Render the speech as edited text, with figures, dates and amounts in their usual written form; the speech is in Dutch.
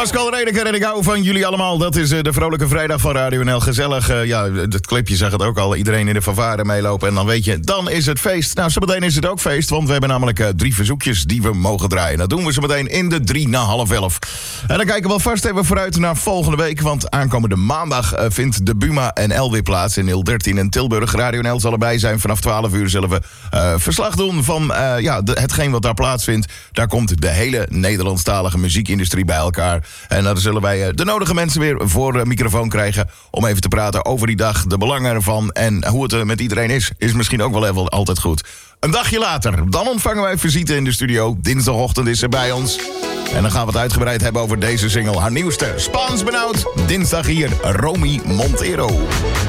Pascal Redeker en ik hou van jullie allemaal. Dat is de vrolijke vrijdag van Radio NL. Gezellig, het clipje zag het ook al. Iedereen in de fanfare meelopen en dan weet je, dan is het feest. Nou, zometeen is het ook feest, want we hebben namelijk 3 verzoekjes die we mogen draaien. Dat doen we zometeen in de 10:03. En dan kijken we alvast even vooruit naar volgende week, want aankomende maandag vindt de Buma en L weer plaats in 013 in Tilburg. Radio NL zal erbij zijn. Vanaf 12 uur zullen we verslag doen van hetgeen wat daar plaatsvindt. Daar komt de hele Nederlandstalige muziekindustrie bij elkaar. En dan zullen wij de nodige mensen weer voor de microfoon krijgen om even te praten over die dag, de belangen ervan en hoe het met iedereen is misschien ook wel even altijd goed. Een dagje later, dan ontvangen wij visite in de studio. Dinsdagochtend is ze bij ons. En dan gaan we het uitgebreid hebben over deze single, haar nieuwste, Spaans benauwd. Dinsdag hier, Romy Montero.